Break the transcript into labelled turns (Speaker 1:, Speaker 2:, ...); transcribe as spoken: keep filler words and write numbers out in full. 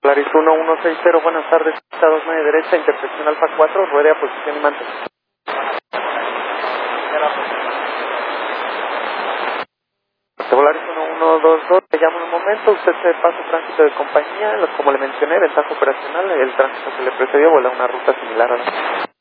Speaker 1: Polaris uno uno seis cero, buenas tardes, pista dos nueve derecha, intersección Alfa cuatro, ruede a posición y mante. Polaris uno uno dos dos, le llamo en un momento, usted se pasa tránsito de compañía, los- como le mencioné, ventaja operacional, el tránsito que le precedió vuela una ruta similar a la...